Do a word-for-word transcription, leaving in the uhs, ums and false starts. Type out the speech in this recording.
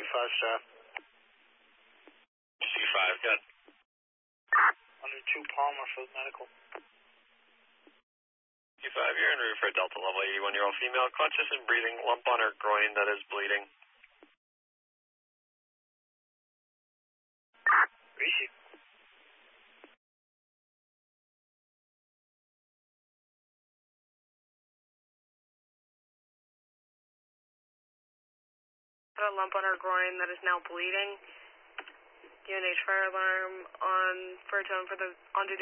five staff. C five, good. Under two Palmer for the medical. C five, you're en route for a Delta level eighty-one-year-old female, conscious and breathing, lump on her groin that is bleeding. Receive. A lump on her groin that is now bleeding. U N H fire alarm on for tone for the on duty